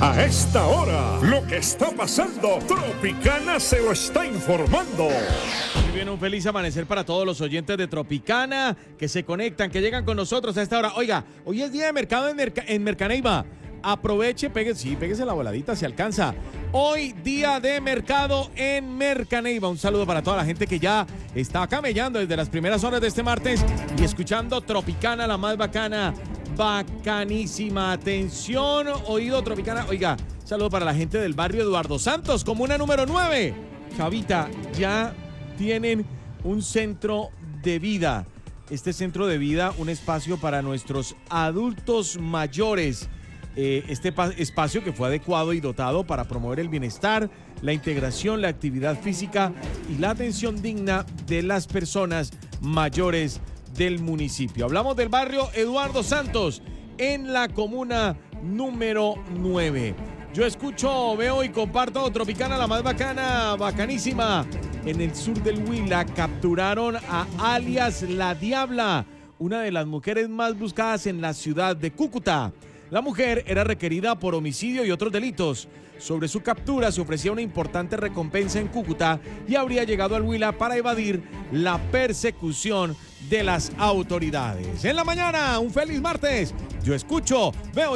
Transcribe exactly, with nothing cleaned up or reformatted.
A esta hora, lo que está pasando, Tropicana se lo está informando. Muy bien, un feliz amanecer para todos los oyentes de Tropicana que se conectan, que llegan con nosotros a esta hora. Oiga, hoy es día de mercado en, Merca en Mercaneiva. Aproveche, pegue, sí, péguese la voladita si alcanza. Hoy día de mercado en Mercaneiva. Un saludo para toda la gente que ya está camellando desde las primeras horas de este martes y escuchando Tropicana, la más bacana, bacanísima. Atención, oído Tropicana. Oiga, saludo para la gente del barrio Eduardo Santos, comuna número nueve. Javita, ya tienen un centro de vida. Este centro de vida, un espacio para nuestros adultos mayores. Eh, este espacio que fue adecuado y dotado para promover el bienestar, la integración, la actividad física y la atención digna de las personas mayores del municipio. Hablamos del barrio Eduardo Santos en la comuna número nueve. Yo escucho, veo y comparto Tropicana, la más bacana, bacanísima. En el sur del Huila capturaron a alias La Diabla, una de las mujeres más buscadas en la ciudad de Cúcuta. La mujer era requerida por homicidio y otros delitos. Sobre su captura se ofrecía una importante recompensa en Cúcuta y habría llegado al Huila para evadir la persecución de las autoridades. En la mañana, un feliz martes. Yo escucho, veo